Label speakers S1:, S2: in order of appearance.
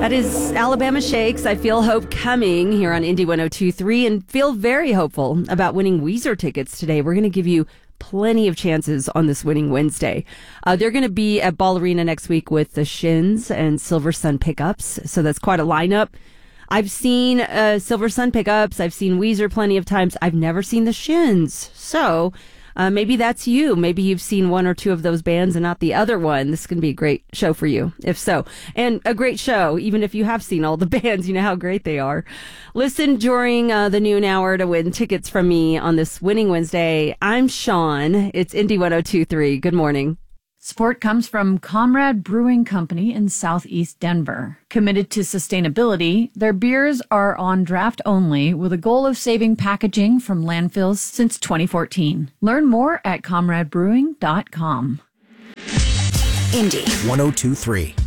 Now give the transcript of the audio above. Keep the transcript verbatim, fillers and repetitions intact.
S1: That is Alabama Shakes. I Feel Hope Coming here on Indy one oh two point three and feel very hopeful about winning Weezer tickets today. We're going to give you plenty of chances on this winning Wednesday. Uh, they're going to be at Ball Arena next week with the Shins and Silver Sun Pickups. So that's quite a lineup. I've seen uh, Silver Sun Pickups. I've seen Weezer plenty of times. I've never seen the Shins. So uh, maybe that's you. Maybe you've seen one or two of those bands and not the other one. This is going to be a great show for you, if so. And a great show, even if you have seen all the bands, you know how great they are. Listen during uh, the noon hour to win tickets from me on this winning Wednesday. I'm Sean. It's Indy one oh two point three. Good morning.
S2: Support comes from Comrade Brewing Company in Southeast Denver. Committed to sustainability, their beers are on draft only with a goal of saving packaging from landfills since twenty fourteen. Learn more at comrade brewing dot com.
S3: Indy one oh two point three.